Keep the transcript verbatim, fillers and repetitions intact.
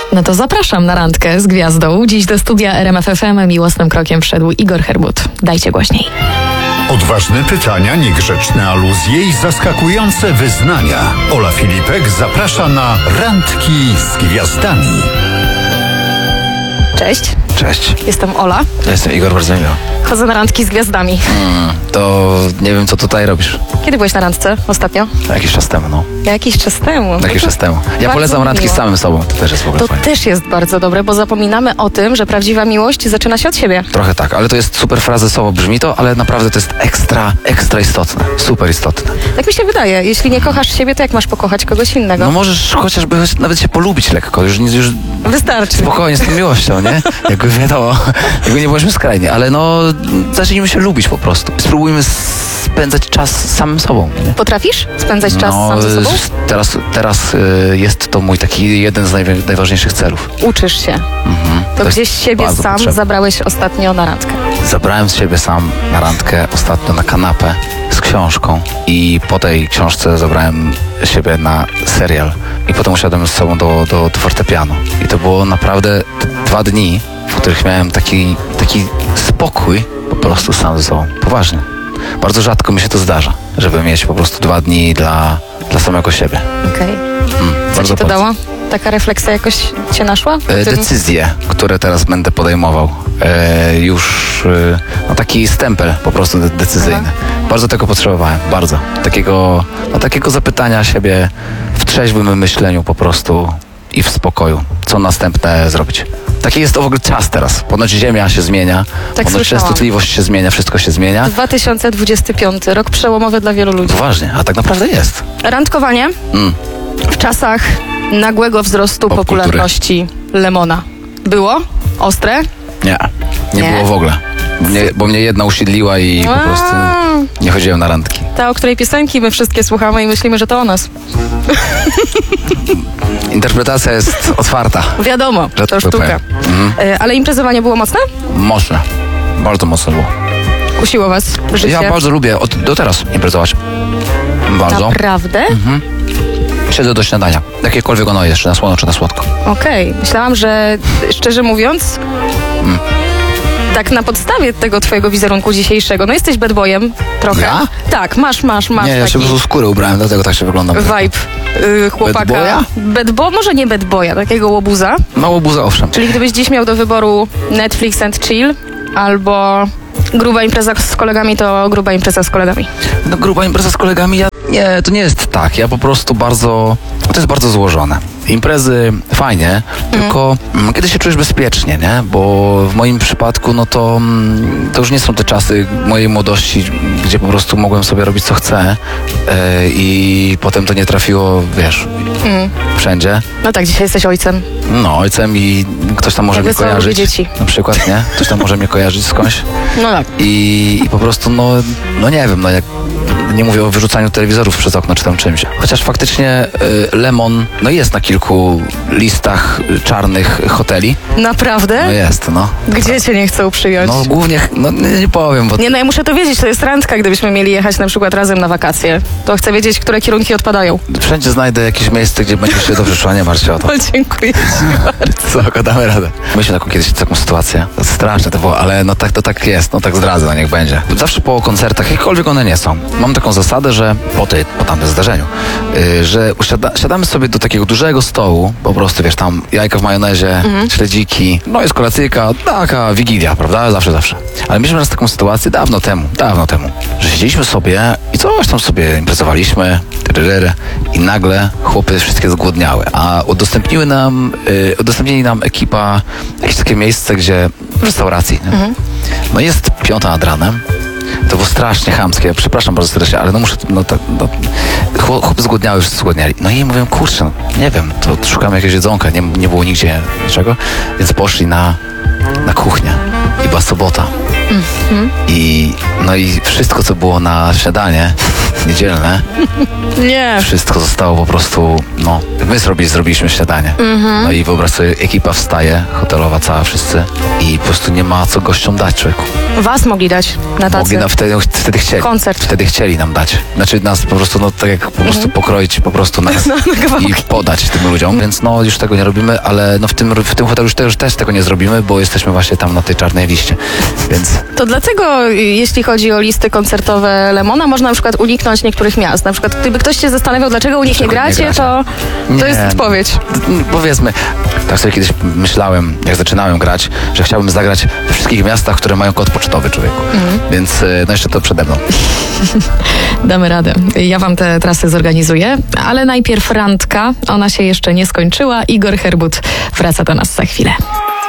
No to zapraszam na randkę z gwiazdą. Dziś do studia R M F F M miłosnym krokiem wszedł Igor Herbut. Dajcie głośniej. Odważne pytania, niegrzeczne aluzje i zaskakujące wyznania. Ola Filipek zaprasza na randki z gwiazdami. Cześć. Cześć. Jestem Ola. Ja jestem Igor, bardzo miło. Chodzę na randki z gwiazdami. Hmm, to nie wiem, co tutaj robisz. Kiedy byłeś na randce ostatnio? Jakiś czas temu, no. Jakiś czas temu. Jakiś czas temu. Ja Bardzo polecam randki miło. z samym sobą. To też jest w ogóle To fajne. też jest bardzo dobre, bo zapominamy o tym, że prawdziwa miłość zaczyna się od siebie. Trochę tak, ale to jest super frazesowo brzmi to, ale naprawdę to jest ekstra, ekstra istotne. Super istotne. Tak mi się wydaje. Jeśli nie kochasz siebie, to jak masz pokochać kogoś innego? No możesz chociażby nawet się polubić lekko. Już, już Wystarczy. spokojnie z tą miłością, nie? Jakby wiadomo, jakby nie byliśmy skrajni, ale no zacznijmy się lubić po prostu. Spróbujmy spędzać czas z samym sobą. Nie? Potrafisz spędzać czas no, sam ze sobą? Teraz, teraz y, jest to mój taki jeden z najwa- najważniejszych celów. Uczysz się. Mhm. To, jest gdzieś siebie bardzo sam potrzebne. zabrałeś ostatnio na randkę. Zabrałem z siebie sam na randkę ostatnio na kanapę z książką i po tej książce zabrałem siebie na serial i potem usiadłem z sobą do, do, do fortepianu. I to było naprawdę dwa dni, w których miałem taki, taki spokój po prostu sam ze sobą. Poważnie. Bardzo rzadko mi się to zdarza, żeby mieć po prostu dwa dni dla, dla samego siebie. Okej. Mm, Co bardzo ci to polecam. dało? Taka refleksja jakoś cię naszła? E, Tym- Decyzje, które teraz będę podejmował. E, już e, no taki stempel po prostu de- decyzyjny. Aha. Bardzo tego potrzebowałem, bardzo. Takiego, no, takiego zapytania siebie w trzeźwym myśleniu po prostu i w spokoju. Co następne zrobić. Taki jest to w ogóle czas teraz. Ponoć ziemia się zmienia, Tak ponoć słyszałam. częstotliwość się zmienia, wszystko się zmienia. dwa tysiące dwudziesty piąty, rok przełomowy dla wielu ludzi. Poważnie, a tak naprawdę jest. Randkowanie Mm. w czasach nagłego wzrostu Popkultury. popularności Lemona. Było? Ostre? Nie, nie, Nie? było w ogóle. Mnie, bo mnie jedna usiedliła i po prostu Aaa, nie chodziłem na randki. ta, o której piosenki my wszystkie słuchamy i myślimy, że to o nas. Interpretacja jest otwarta. Wiadomo, Że to tak sztuka. powiem. Mhm. E, Ale imprezowanie było mocne? Mocne. Bardzo mocno było. Kusiło was życie? Ja bardzo lubię od, do teraz imprezować. Bardzo. Naprawdę? Mhm. Siedzę do śniadania. Jakiekolwiek ono jest, czy na słono, czy na słodko. Okej. Myślałam, że szczerze mówiąc, Mm. tak na podstawie tego twojego wizerunku dzisiejszego, no jesteś bad boyem trochę. Ja? Tak, masz, masz, masz Nie, ja taki się po prostu skórę ubrałem, dlatego tak się wyglądam. vibe y, chłopaka. Bad boya? Bad bo, może nie bad boya, takiego łobuza. Mało buza, owszem. Czyli gdybyś dziś miał do wyboru Netflix and chill albo gruba impreza z kolegami, to gruba impreza z kolegami. No gruba impreza z kolegami, ja... Nie, to nie jest tak. Ja po prostu bardzo... To jest bardzo złożone. Imprezy fajnie, tylko mm, kiedy się czujesz bezpiecznie, nie? Bo w moim przypadku, no to, mm, to już nie są te czasy mojej młodości, gdzie po prostu mogłem sobie robić co chcę e, i potem to nie trafiło, wiesz, Mm. wszędzie. No tak, dzisiaj jesteś ojcem. No, ojcem i ktoś tam może Jakby mnie co, lubię kojarzyć. dzieci. Na przykład, nie? Ktoś tam może mnie kojarzyć skądś. No tak. I, i po prostu, no, no nie wiem, no jak nie mówię o wyrzucaniu telewizorów przez okno czy tam czymś. Chociaż faktycznie y, Lemon, no jest na kilku listach y, czarnych hoteli. Naprawdę? No jest, no. Gdzie cię nie chcą przyjąć? No głównie, no nie, nie powiem, bo Nie, no ja muszę to wiedzieć, to jest randka, gdybyśmy mieli jechać na przykład razem na wakacje. To chcę wiedzieć, które kierunki odpadają. wszędzie znajdę jakieś miejsce, gdzie będziesz się dobrze czuła, nie martw się o to. O, dziękuję ci bardzo. Co, damy radę. Myślę taką kiedyś taką sytuację. To straszne to było, ale no tak to tak jest, no tak zdradzę, no niech będzie. Zawsze po koncertach, jakkolwiek one nie są, mam taką zasadę, że po, tej, po tamtym zdarzeniu, yy, że usiada, siadamy sobie do takiego dużego stołu, po prostu wiesz, tam jajka w majonezie, Mhm. śledziki, no jest kolacyjka, taka wigilia, prawda? Zawsze, zawsze. Ale mieliśmy raz taką sytuację dawno temu, dawno temu, że siedzieliśmy sobie i coś tam sobie imprezowaliśmy, tyryryry, i nagle chłopy wszystkie zgłodniały, a udostępniły nam, yy, udostępnili nam ekipa jakieś takie miejsce, gdzie w restauracji. Nie? Mhm. No jest piąta nad ranem. To było strasznie chamskie. Przepraszam bardzo serdecznie, ale no muszę... No, tak, no, chłop- chłopy zgłodniały, wszyscy zgłodniali. No i mówię, kurczę, no, nie wiem, to szukamy jakiegoś jedzonka. Nie, nie było nigdzie niczego. Więc poszli na, na kuchnię. I była sobota. I no i wszystko, co było na śniadanie niedzielne, Nie. wszystko zostało po prostu no, my zrobili, zrobiliśmy śniadanie. Mm-hmm. No i wyobraź sobie, ekipa wstaje, hotelowa cała, wszyscy i po prostu nie ma co gościom dać, człowieku. Was mogli dać na tacy. Mogli nam wtedy, wtedy chcieli. Koncert. Wtedy chcieli nam dać. Znaczy nas po prostu, no tak jak po prostu mm-hmm. pokroić po prostu nas no, i podać tym ludziom. Więc no już tego nie robimy, ale no w tym, w tym hotelu już też, też tego nie zrobimy, bo jesteśmy właśnie tam na tej czarnej liście. Więc... To dlatego, jeśli chodzi o listy koncertowe Lemona, można na przykład uniknąć niektórych miast. Na przykład, gdyby ktoś się zastanawiał, dlaczego u nich nie gracie, nie to, to nie, jest odpowiedź. Powiedzmy, tak sobie kiedyś myślałem, jak zaczynałem grać, że chciałbym zagrać we wszystkich miastach, które mają kod pocztowy, człowieku. Mhm. Więc no jeszcze to przede mną. Damy radę. Ja wam te trasy zorganizuję, ale najpierw randka. Ona się jeszcze nie skończyła. Igor Herbut wraca do nas za chwilę.